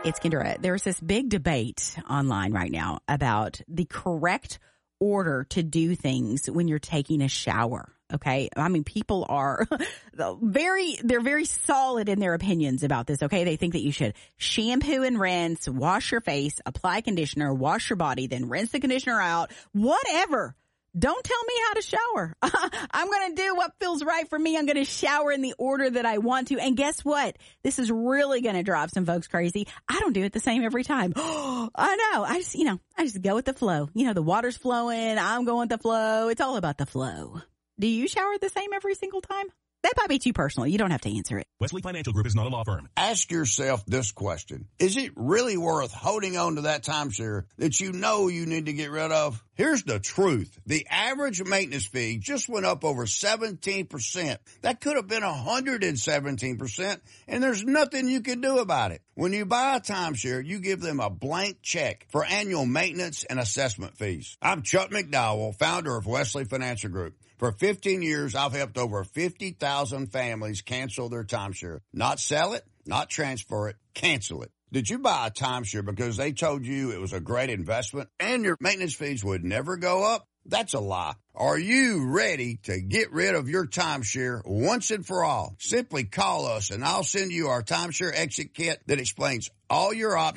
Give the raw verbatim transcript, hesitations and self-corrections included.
It's Kendra. There's this big debate online right now about the correct order to do things when you're taking a shower. Okay. I mean, people are very, they're very solid in their opinions about this. Okay. They think that you should shampoo and rinse, wash your face, apply conditioner, wash your body, then rinse the conditioner out, whatever. Don't tell me how to shower. I'm going to do what feels right for me. I'm going to shower in the order that I want to. And guess what? This is really going to drive some folks crazy. I don't do it the same every time. I know. I just, you know, I just go with the flow. You know, the water's flowing. I'm going with the flow. It's all about the flow. Do you shower the same every single time? That might be too personal. You don't have to answer it. Wesley Financial Group is not a law firm. Ask yourself this question. Is it really worth holding on to that timeshare that you know you need to get rid of? Here's the truth. The average maintenance fee just went up over seventeen percent. That could have been one hundred seventeen percent, and there's nothing you can do about it. When you buy a timeshare, you give them a blank check for annual maintenance and assessment fees. I'm Chuck McDowell, founder of Wesley Financial Group. For fifteen years, I've helped over fifty thousand families cancel their timeshare. Not sell it, not transfer it, cancel it. Did you buy a timeshare because they told you it was a great investment and your maintenance fees would never go up? That's a lie. Are you ready to get rid of your timeshare once and for all? Simply call us and I'll send you our timeshare exit kit that explains all your options